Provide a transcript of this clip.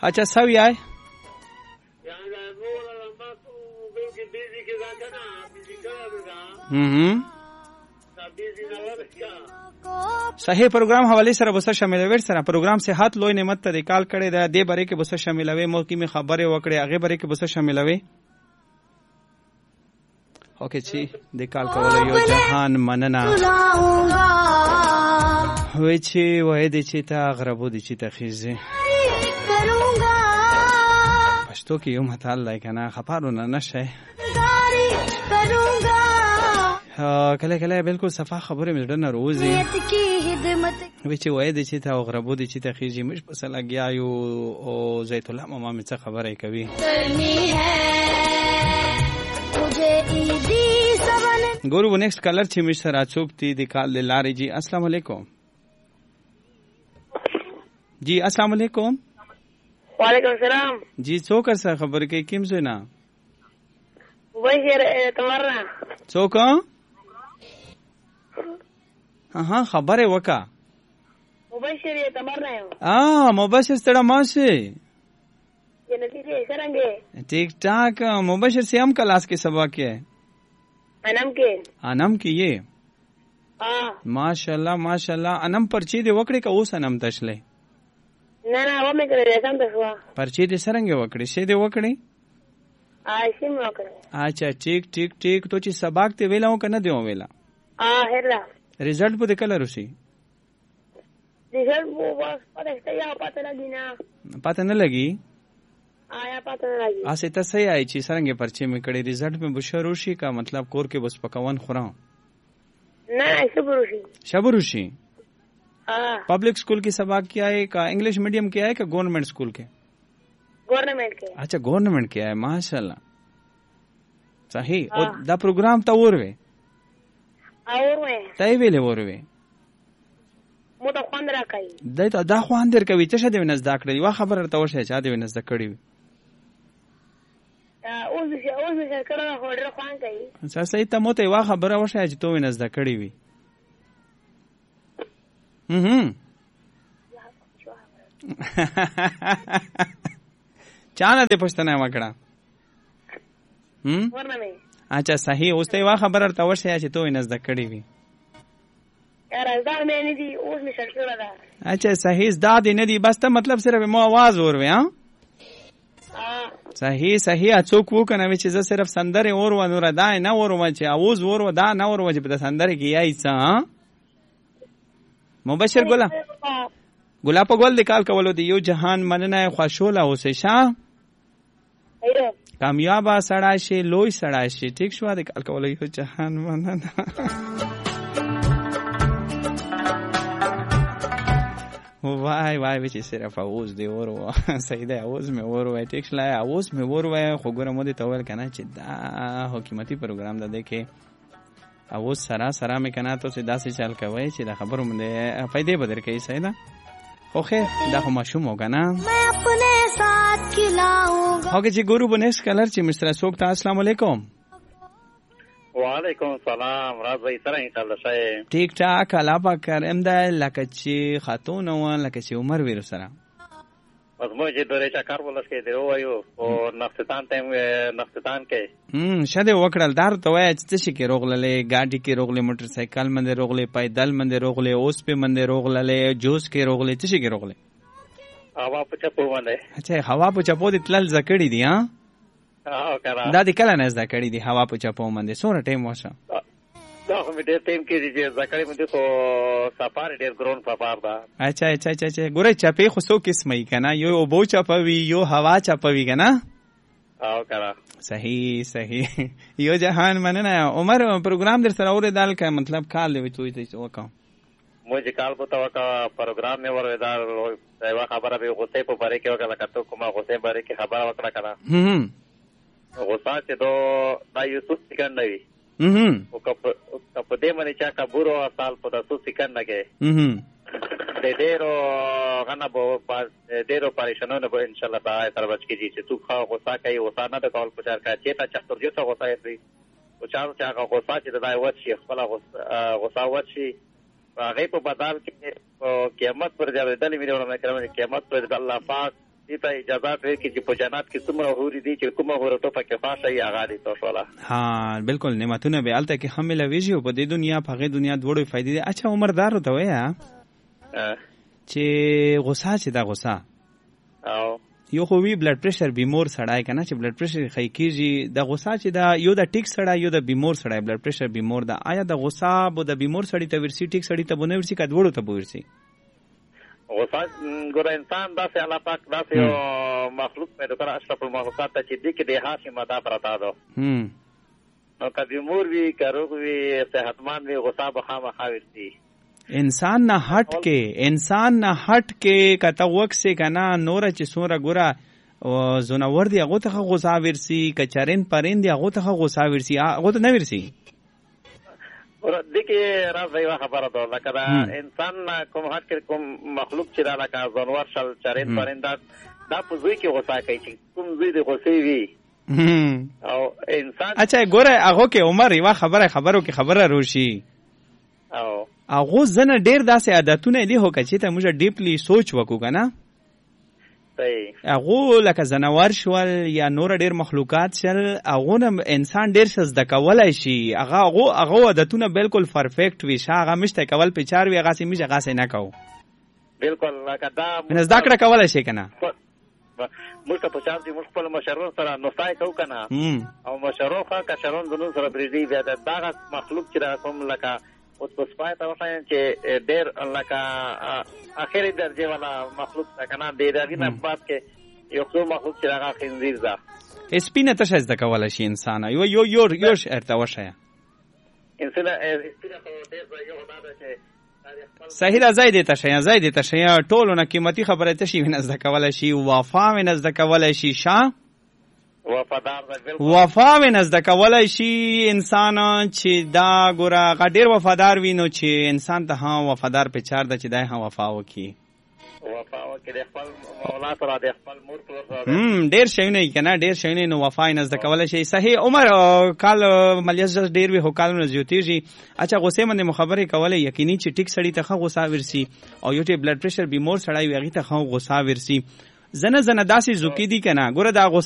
अच्छा सवी आए صحیح پروګرام حواله سره بوسه شاملوي سره پروګرام صحت لوی نعمت ته کال کړي دا د بره کې بوسه شاملوي موقع می خبره وکړي هغه بره کې بوسه شاملوي اوکے چی د کال کول یو جهان مننه وای چی وای د چی ته غربو د چی ته خيزه پښتو کې یو متال لای کنه خبرونه نشه کله کله بالکل صفه خبره مې ډنه روزي وی چې وای د چې تا غربو د چې ته خيږي مش په سلاګیا یو او زیت الله ماما مې څه خبره کوي ګورو نیکست کلر چې مش سره چوک تی د کال لاري جی السلام علیکم جی السلام علیکم وعلیکم السلام جی څوک سره خبر کوي کیم زینا مبشر تمرنا څوک ها خبره وکا مبشر تمرنا یو مبشر ستړه ماشه جنتی سرنګه ٹھیک ٹھاک مبشر سے ہم کلاس کے سبق کے انم کی یہ ماشاءاللہ ماشاءاللہ انم پرچی دے وکړي کا اوس انم تشلې نه نه و مې کړې سم تاسو پرچی دے سرنګه وکړي شه دے وکړي سم وکړي اچھا ٹھیک ٹھیک ٹھیک تو چې سبق ته ویلاو کنه دیو ویلا هردا ریزلٹ په کله روسی ریزلٹ وو بس پته نه لګي آیا پته نه لګي اسه ته صحیح آی چې سرنګه پرچی مې کړي ریزلٹ میں بشروشي کا مطلب کور کې بس پکوان خورا نه شبروشي پبلک اسکول کی سبق کیا ہے کا انگلش میڈیم کیا ہے کا گورنمنٹ اسکول کے گورنمنٹ کے اچھا گورنمنٹ کیا ہے ماشاءاللہ صحیح او دا پروگرام تا اوروي تای ویلې اوروي مو ته خوان راکای دا خوان در کوي چې شه دې ونز دا کړی وا خبره ته وشه چې دې ونز دا کړی اوس کړه هوډر خوان کوي صحیح ته مو ته وا خبره وشه چې تو ونز دا کړی وي چانه دې پښتنه وکړه ورنمه اچھا صحیح اوس ته وا خبره ته وشه چې تو ونز دا کړی وي راځه مې نه دي اوس مې شړل دا اچھا صحیح دا دې نه دي بس ته مطلب صرف مو आवाज اوروي ها صحیح اڅوک وو کنه چې زه صرف سندره اور و نور دا نه اور و چې आवाज اور و دا نه اور و چې په سندره کې یای څه مبشر ګلا په ګل د کال کولو دی یو جهان مننه خوشاله اوسې شه کامیاب سړی شي لوی سړی شي ٹھیک شو د کال کولو یو جهان مننه وای چې صرف اوس دی ورو صحیح دی اوس مې ورو ټیک شلای اوس مې ورو خو ګوره مو دې تول کنه چې دا حکومتي پروګرام ده کې اوس سره مې کنه ته سیدا سي چل کوي چې دا خبرو مونږه فائدې بدر کوي صحیح ده خو خیر دا خو ماشوم وګنه میں اپنے ساتھ کھلاؤں گا اوکے جی ګورو بنیس کلر چې مستر سوکتا السلام علیکم وعلیکم السلام راځي سره ان شاء الله شای ٹھیک ٹھاک الله پاک کرم ده لکه چې خاتون و لکه چې عمر ویر سره بس مو چې دوره چا کار ولس کې دی وایو او نقصان کې شاده وکړل دار ته وای چې څه کې روغللې ګاډي کې روغلې موټر سایکل باندې روغلې پایدل باندې روغلې اوس په باندې روغللې جوس کې روغلې څه کې روغلې هوا په چپو باندې اچھا هوا په چپو د تلل زکړې دي ها دا د کله نه زده کړې دي هوا په چپو باندې سوره ټیم واشه دا هم ډېر ټیم کې دي چې زکړې باندې خو سفر ډېر ګرون سفر ده اچھا ګوره چپې خو څو قسمه یې کنه یو بو چپوي یو هوا چپوي کنه او کنه صحیح یو جهان مننه عمر پروګرام در سره اورې دال کا مطلب کال دی ته وکم مو چې کال په توګه پروګرام مې ورودار یو خبره به غوسه په باره کې وکړه کته کومه غوسه باره کې خبره وکړه کنه غوسه چې دا یو څه سکند دی او په دې باندې چې کبورو سال په تاسو سکند کې د ډېرو پریشانونو به ان شاء الله تعالی تر بچ کیږي چې څوک غوسه کوي غوسه نه د کول پچار کا چې تا چتر جو ته غوسه کوي او چارو چې هغه غوسه چې دای وڅ شي خپل غوسه وڅ شي هغه په بدل کې قیامت پر ځای دلی ویډیو نه کړم قیامت پر الله پاک دې ته اجازه ورکړي چې په جنت کې څومره حورې دي چې کومه حوره ته پکې خوښه وي هغه دې ته شوله. ها بالکل نعمتونه به هلته کې هم ملویږي او په دې دنیا په هغې دنیا دواړو فایدې دي. اچھا عمردار ورته وایه چې غصه چې دا غصه یو خو وی بلډ پریشر بیمور سړی که نه چې بلډ پریشر یې ښه کېږي د غصه چې دا یو د ټیک سړی یو د بیمور سړی بلډ پریشر بیمور ده آیا د غصه به د بیمور سړي ته ورسي ټیک سړي ته به نه ورسي که دواړو ته به ورسي؟ غصه ګوره انسان داسې الله پاک داسې یو مخلوق پیدا کړی اشرف المخلوقات ته چې دې کې د هاشي مدا پرته ده نو که بیمور وي که روغ وي صحتمند وي غصه به خامخا ورسي. انسان نه هټ کې کته وکسې کنه نور چې سوره ګوره زناور دی هغه ته غوسه ورسي کچارین پرین دی هغه ته غوسه ورسي هغه ته نه ورسي. دغه راز یو خبره ده لکه دا انسان کوم هټ کې کوم مخلوق چې دا لکه زناور شل چارین پرین دا په ځای کې غوسه کوي چې کوم ځای دی غوسه وي او انسان. اچھا ګوره هغه کې عمر یو خبرو کې خبره روشي او هغه زنه ډیر داسې عادتونه دي هو چې ته موږ ډیپلی سوچ وکړو کنه هغه لکه زناور شول یا نور ډیر مخلوقات شل هغه نه انسان ډیر څه زده کولای شي هغه عادتونه بالکل پرفیکټ وي هغه مشته کول په چار وي هغه سیمه هغه سي نه کو بالکل لکه دا نه زده کړه کولای شي کنه موږ په چار دي موږ خپل مشرون سره نوستای کو کنه او مشرون ښه کشرون دنو سره بریدي بیا دا مخلوق چې کوم لکه اوس په سپای ته وښایم چې ډېر لکه اخري درجې والا مخلوق ده که نه د هغې نه بعد کې یو څو مخلوق چې هغه خنزیر ده سپینه ته څه زده کولی شي انسانه یو ارته وښیه صحیح ده ځای دې ته ښیه ټولو نه قیمتي خبره ته شي وینه زده کولی شي وفا وینه زده کولی شي وفا وینه زده کولی شي انسان چې دا ګوره هغه ډېر وفادار وي نو چې انسان ته هم وفادار په چار ده چې دی هم وفا وکړي د خپل مولا سره د خپل مور سره ډېر شیونه یي که نه ډېر شیونه نو وفا یې نه زده کولی شي. صحیح عمر کال ملیز ډېر وي خو کالونه زیاتېږي. اچھا غصې باندې مو خبرې کولی یقیني چې ټیک سړي ته ښه غصه ورسي او یو ټی بلډ پریشر بیمور سړی وي هغې ته ښه غصه ورسي. زنه داسې زوکې دي که نه ګوره دا